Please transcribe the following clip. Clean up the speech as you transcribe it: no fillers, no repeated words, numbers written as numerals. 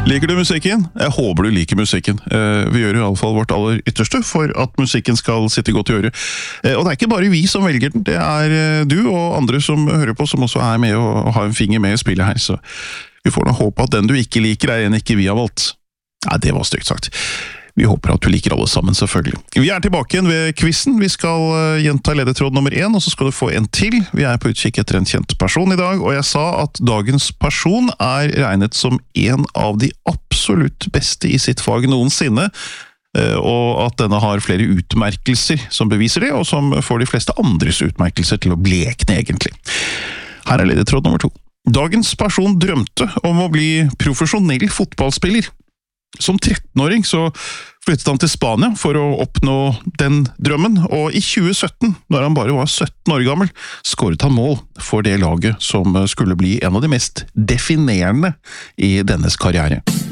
Liker du musikken? Jeg håper du liker musikken. Vi gjør i alle fall vårt aller ytterste for at musikken skal sitte godt i øret. Og det er ikke bare vi som velger den, det er du og andre som hører på, som også er med og har en finger med i spillet her, så vi får da håpe at den du ikke liker er en ikke vi har valgt. Nei, det var stygt sagt. Vi håper at du liker alle sammen, selvfølgelig. Vi er tilbake igjen ved quizen. Vi skal gjenta ledetråd nummer 1, og så skal du få en til. Vi er på utkikk etter en kjent person i dag, og jeg sa at dagens person er regnet som en av de absolutt beste i sitt fag noensinne, og at denne har flere utmerkelser som beviser det, og som får de fleste andres utmerkelser til å blekne egentlig. Her er ledetråd nummer 2. Dagens person drømte om å bli profesjonell fotballspiller. Som 13-åring så flyttet han til Spania for å oppnå den drømmen, og i 2017, når han bare var 17 år gammel, skåret han mål for det laget som skulle bli en av de mest definerende i dennes karriere.